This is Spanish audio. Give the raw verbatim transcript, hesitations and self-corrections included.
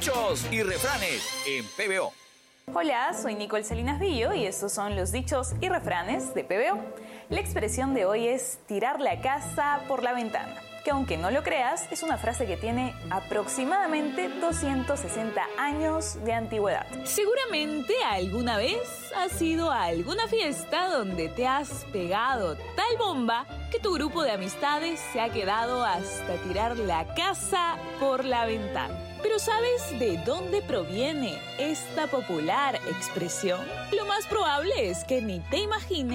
Dichos y refranes en P B O. Hola, soy Nicole Salinas Villo y estos son los dichos y refranes de P B O. La expresión de hoy es tirar la casa por la ventana, que aunque no lo creas, es una frase que tiene aproximadamente doscientos sesenta años de antigüedad. Seguramente alguna vez has ido a alguna fiesta donde te has pegado tal bomba que tu grupo de amistades se ha quedado hasta tirar la casa por la ventana. ¿Pero sabes de dónde proviene esta popular expresión? Lo más probable es que ni te imagines